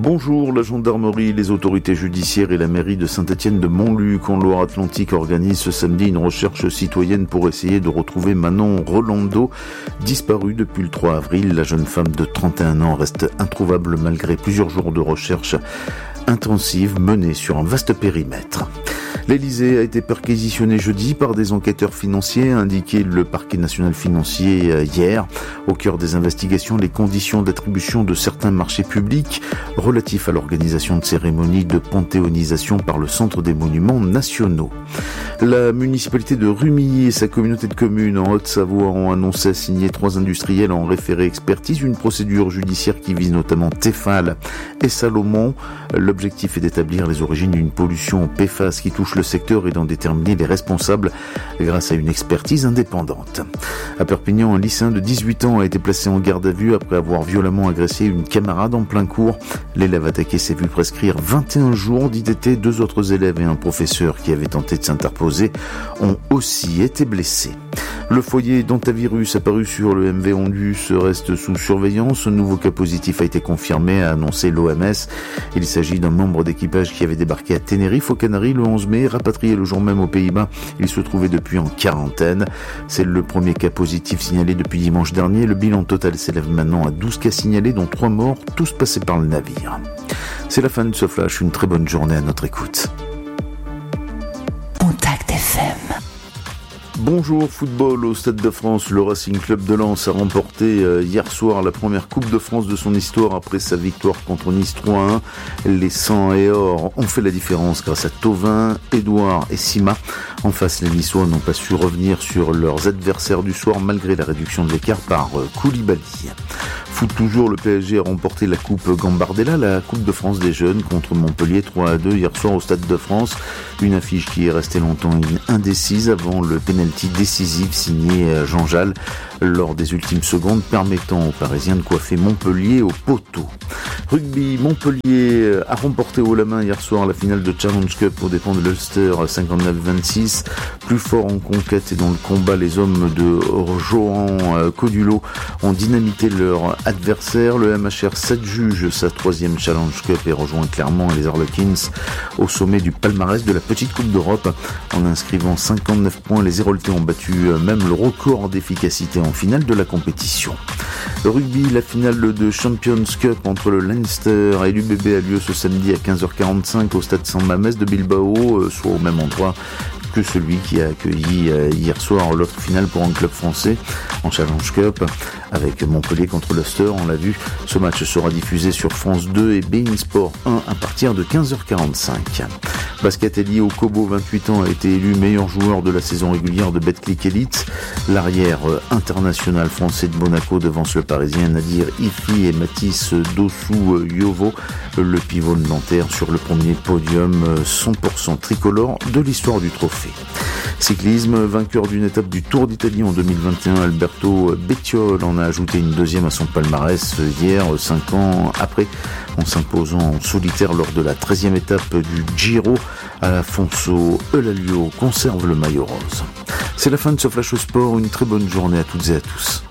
Bonjour, la gendarmerie, les autorités judiciaires et la mairie de Saint-Étienne-de-Montluc en Loire-Atlantique organisent ce samedi une recherche citoyenne pour essayer de retrouver Manon Rolando, disparue depuis le 3 avril. La jeune femme de 31 ans reste introuvable malgré plusieurs jours de recherche intensive menée sur un vaste périmètre. L'Elysée a été perquisitionné jeudi par des enquêteurs financiers, a indiqué le parquet national financier hier. Au cœur des investigations, les conditions d'attribution de certains marchés publics relatifs à l'organisation de cérémonies de panthéonisation par le Centre des Monuments Nationaux. La municipalité de Rumilly et sa communauté de communes en Haute-Savoie ont annoncé signer 3 industriels en référé expertise, une procédure judiciaire qui vise notamment Tefal et Salomon. L'objectif est d'établir les origines d'une pollution PFAS qui touche le secteur et d'en déterminer les responsables grâce à une expertise indépendante. À Perpignan, un lycéen de 18 ans a été placé en garde à vue après avoir violemment agressé une camarade en plein cours. L'élève attaqué s'est vu prescrire 21 jours d'ITT. 2 autres élèves et un professeur qui avait tenté de s'interposer ont aussi été blessés. Le foyer d'hantavirus apparu sur le MV Ondus reste sous surveillance. Un nouveau cas positif a été confirmé, a annoncé l'OMS. Il s'agit d'un membre d'équipage qui avait débarqué à Tenerife, aux Canaries, le 11 mai, rapatrié le jour même aux Pays-Bas. Il se trouvait depuis en quarantaine. C'est le premier cas positif signalé depuis dimanche dernier. Le bilan total s'élève maintenant à 12 cas signalés, dont 3 morts, tous passés par le navire. C'est la fin de ce flash. Une très bonne journée à notre écoute. Contact FM. Bonjour, football au Stade de France. Le Racing Club de Lens a remporté hier soir la première Coupe de France de son histoire après sa victoire contre Nice 3-1. Les 100 et or ont fait la différence grâce à Thauvin, Edouard et Sima. En face, les Niçois n'ont pas su revenir sur leurs adversaires du soir malgré la réduction de l'écart par Koulibaly. Foot toujours, le PSG a remporté la Coupe Gambardella, la Coupe de France des jeunes contre Montpellier 3-2 hier soir au Stade de France. Une affiche qui est restée longtemps indécise avant le penalty décisif signé Jean Jal lors des ultimes secondes, permettant aux Parisiens de coiffer Montpellier au poteau. Rugby, Montpellier a remporté haut la main hier soir la finale de Challenge Cup aux dépens de l'Ulster 59-26. Plus fort en conquête et dans le combat, les hommes de Johan Codulo ont dynamité leur adversaire. Le MHR 7 juge sa 3e Challenge Cup et rejoint clairement les Harlequins au sommet du palmarès de la petite Coupe d'Europe. En inscrivant 59 points, les Héroltais ont battu même le record d'efficacité en finale de la compétition. Le rugby, la finale de Champions Cup entre le Leinster et l'UBB a lieu ce samedi à 15h45 au stade San Mamés de Bilbao, soit au même endroit que celui qui a accueilli hier soir l'autre finale pour un club français en Challenge Cup avec Montpellier contre l'Ulster. On l'a vu, ce match sera diffusé sur France 2 et beIN Sport 1 à partir de 15h45. Basket Eli Okobo, 28 ans, a été élu meilleur joueur de la saison régulière de Betclic Elite. L'arrière international français de Monaco devance le parisien Nadir Ifi et Mathis Dossou-Yovo. Le pivot de Nanterre sur le premier podium 100% tricolore de l'histoire du trophée. Cyclisme, vainqueur d'une étape du Tour d'Italie en 2021, Alberto Bettiol en a ajouté une 2e à son palmarès hier, 5 ans après, en s'imposant en solitaire lors de la 13e étape du Giro. Alfonso Eulalio conserve le maillot rose. C'est la fin de ce Flash au Sport, une très bonne journée à toutes et à tous.